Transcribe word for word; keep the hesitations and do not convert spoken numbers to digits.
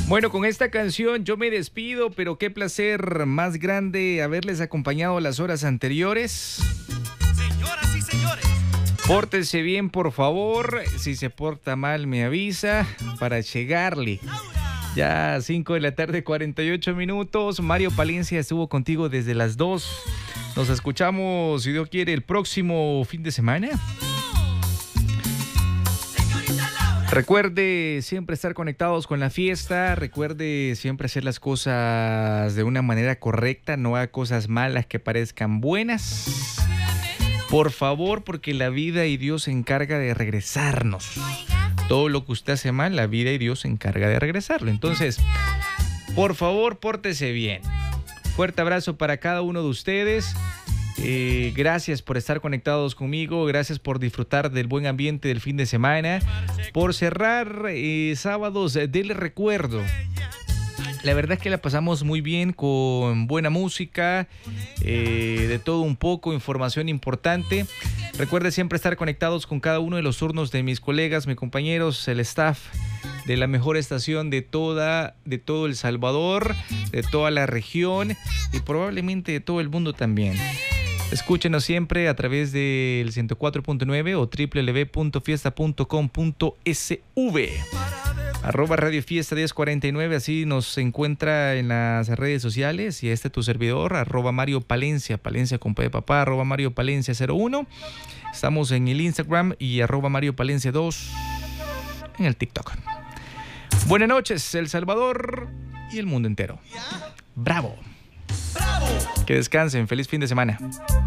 Bueno, con esta canción yo me despido, pero qué placer más grande haberles acompañado las horas anteriores. Señoras y señores, Pórtese bien, por favor. Si se porta mal, me avisa para llegarle. Ya cinco de la tarde, cuarenta y ocho minutos. Mario Palencia estuvo contigo desde las dos. Nos escuchamos, si Dios quiere, el próximo fin de semana. Recuerde siempre estar conectados con la fiesta, recuerde siempre hacer las cosas de una manera correcta, no haga cosas malas que parezcan buenas. Por favor, porque la vida y Dios se encarga de regresarnos. Todo lo que usted hace mal, la vida y Dios se encarga de regresarlo. Entonces, por favor, pórtese bien. Fuerte abrazo para cada uno de ustedes. Eh, gracias por estar conectados conmigo, gracias por disfrutar del buen ambiente del fin de semana, por cerrar eh, sábados del recuerdo. La verdad es que la pasamos muy bien con buena música, eh, de todo un poco, información importante. Recuerde siempre estar conectados con cada uno de los turnos de mis colegas, mis compañeros, el staff de la mejor estación de toda, de todo El Salvador, de toda la región y probablemente de todo el mundo también. Escúchenos siempre a través del ciento cuatro punto nueve o doble u doble u doble u punto fiesta punto com punto s v. Arroba Radio Fiesta diez cuarenta y nueve, así nos encuentra en las redes sociales. Y este tu servidor, arroba Mario Palencia, Palencia con P de papá, arroba Mario Palencia cero uno. Estamos en el Instagram y arroba Mario Palencia dos en el TikTok. Buenas noches, El Salvador y el mundo entero. ¡Bravo! Que descansen, feliz fin de semana.